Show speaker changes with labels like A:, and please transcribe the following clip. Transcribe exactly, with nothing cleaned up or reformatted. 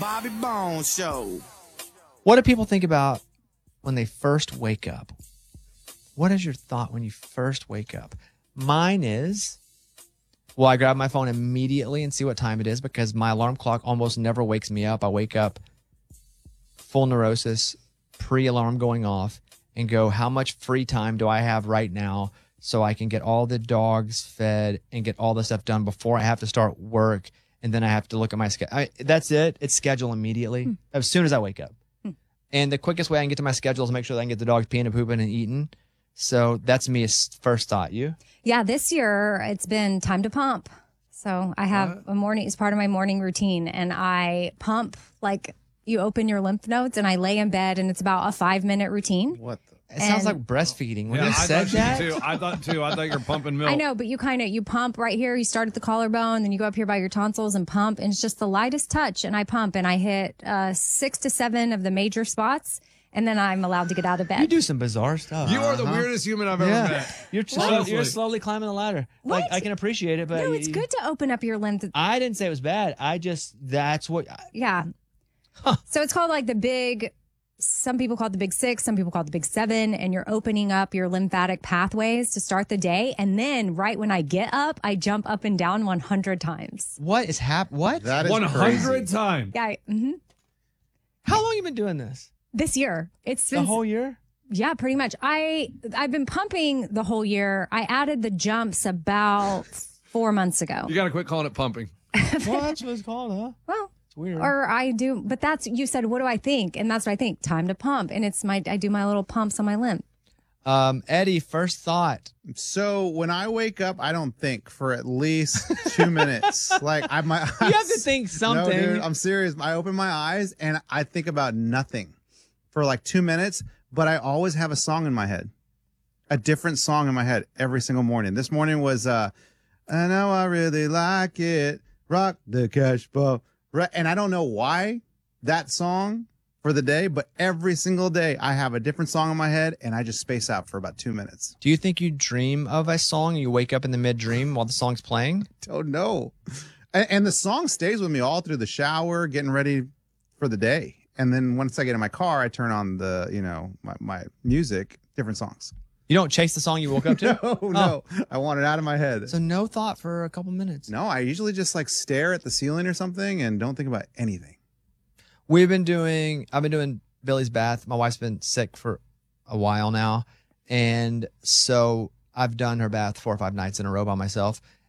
A: Bobby Bones Show.
B: What do people think about when they first wake up? What is your thought when you first wake up? Mine is, well, I grab my phone immediately and see what time it is because my alarm clock almost never wakes me up. I wake up full neurosis, pre-alarm going off, and go, how much free time do I have right now so I can get all the dogs fed and get all the stuff done before I have to start work, and then I have to look at my schedule. That's it. It's schedule immediately hmm. as soon as I wake up. Hmm. And the quickest way I can get to my schedule is make sure that I can get the dogs peeing and pooping and eating. So that's me as first thought. You?
C: Yeah, this year it's been time to pump. So I have what? a morning, it's part of my morning routine, and I pump like you open your lymph nodes, and I lay in bed, and it's about a five minute routine.
B: What? The- It and, sounds like breastfeeding. When
D: yeah,
B: you
D: I
B: said
D: thought
B: that,
D: too. I thought too. I thought you're pumping milk.
C: I know, but you kind of you pump right here. You start at the collarbone, then you go up here by your tonsils and pump, and it's just the lightest touch. And I pump, and I hit uh, six to seven of the major spots, and then I'm allowed to get out of bed.
B: You do some bizarre stuff.
D: You are the
B: uh-huh.
D: weirdest human I've
B: yeah.
D: ever met.
B: You're slow, you're slowly climbing the ladder.
C: What?
B: Like I can appreciate it, but
C: no, it's
B: you,
C: good to open up your lymph.
B: I didn't say it was bad. I just that's what. I,
C: yeah. Huh. So it's called like the big. Some people call it the big six, some people call it the big seven, and you're opening up your lymphatic pathways to start the day. And then right when I get up, I jump up and down one hundred times.
B: What is happening? What?
E: That is
D: one hundred times.
C: Yeah. I, mm-hmm.
B: How long have you been doing this?
C: This year. It's been,
B: the whole year?
C: Yeah, pretty much. I, I've been pumping the whole year. I added the jumps about four months ago.
D: You got to quit calling it pumping.
B: Well, that's what it's called, huh?
C: Well.
B: Weird.
C: Or I do, but that's, you said, what do I think? And that's what I think. Time to pump. And it's my, I do my little pumps on my lymph.
B: Um, Eddie, first thought.
E: So when I wake up, I don't think for at least two minutes. Like I might.
B: You have to think something.
E: No, dude, I'm serious. I open my eyes and I think about nothing for like two minutes, but I always have a song in my head, a different song in my head every single morning. This morning was, uh, I know I really like it. Rock the cash bow. Right, and I don't know why that song for the day, but every single day I have a different song in my head, and I just space out for about two minutes.
B: Do you think you dream of a song and you wake up in the mid-dream while the song's playing?
E: Don't know. And, and the song stays with me all through the shower, getting ready for the day. And then once I get in my car, I turn on the, you know, my, my music, different songs.
B: You don't chase the song you woke up to?
E: no,
B: oh.
E: no. I want it out of my head.
B: So no thought for a couple minutes?
E: No, I usually just like stare at the ceiling or something and don't think about anything.
B: We've been doing, I've been doing Billy's bath. My wife's been sick for a while now. And so I've done her bath four or five nights in a row by myself.